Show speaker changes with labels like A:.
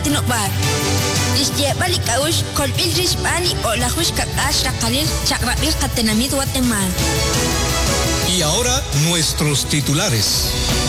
A: tinokbar. Istiebali kaush kolbil rishbani o la hush kakash rakalil chakrabil katenamid Guatemala.
B: Y ahora nuestros titulares.